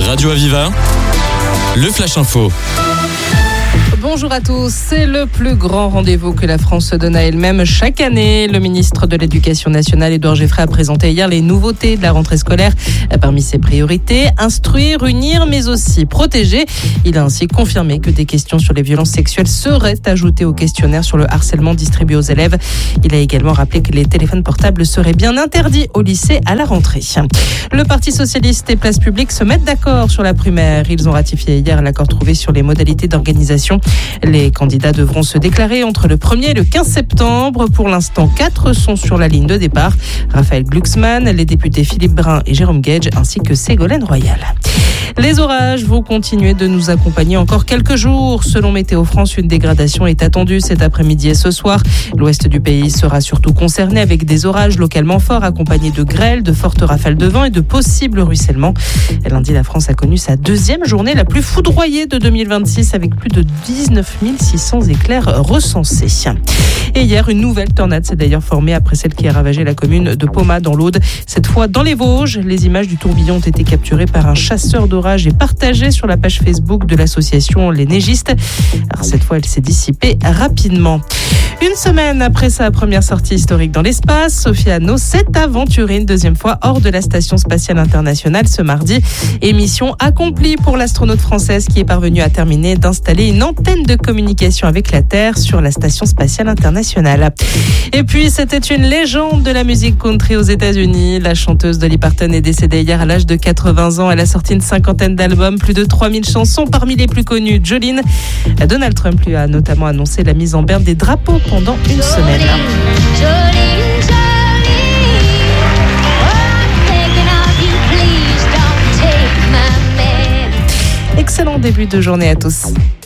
Radio Aviva, le Flash Info. Bonjour à tous, c'est le plus grand rendez-vous que la France se donne à elle-même chaque année. Le ministre de l'Éducation nationale, Édouard Geoffray, a présenté hier les nouveautés de la rentrée scolaire. Parmi ses priorités, instruire, unir, mais aussi protéger. Il a ainsi confirmé que des questions sur les violences sexuelles seraient ajoutées au questionnaire sur le harcèlement distribué aux élèves. Il a également rappelé que les téléphones portables seraient bien interdits au lycée à la rentrée. Le Parti socialiste et Place Publique se mettent d'accord sur la primaire. Ils ont ratifié hier l'accord trouvé sur les modalités d'organisation. Les candidats devront se déclarer entre le 1er et le 15 septembre. Pour l'instant, 4 sont sur la ligne de départ. Raphaël Glucksmann, les députés Philippe Brun et Jérôme Gage, ainsi que Ségolène Royal. Les orages vont continuer de nous accompagner encore quelques jours. Selon Météo France, une dégradation est attendue cet après-midi et ce soir. L'ouest du pays sera surtout concerné avec des orages localement forts accompagnés de grêles, de fortes rafales de vent et de possibles ruissellements. Lundi, la France a connu sa deuxième journée la plus foudroyée de 2026 avec plus de 19 600 éclairs recensés. Et hier, une nouvelle tornade s'est d'ailleurs formée après celle qui a ravagé la commune de Pomat dans l'Aude. Cette fois dans les Vosges, les images du tourbillon ont été capturées par un chasseur d'orage et partagées sur la page Facebook de l'association Les Neigistes. Alors cette fois, elle s'est dissipée rapidement. Une semaine après sa première sortie historique dans l'espace, Sophia Anno s'est aventurée une deuxième fois hors de la Station spatiale internationale ce mardi. Et mission accomplie pour l'astronaute française qui est parvenue à terminer d'installer une antenne de communication avec la Terre sur la Station spatiale internationale. Et puis, c'était une légende de la musique country aux États-Unis. La chanteuse Dolly Parton est décédée hier à l'âge de 80 ans. Elle a sorti une cinquantaine d'albums, plus de 3000 chansons, parmi les plus connues, Jolene. Donald Trump lui a notamment annoncé la mise en berne des drapeaux pendant une semaine. Excellent début de journée à tous.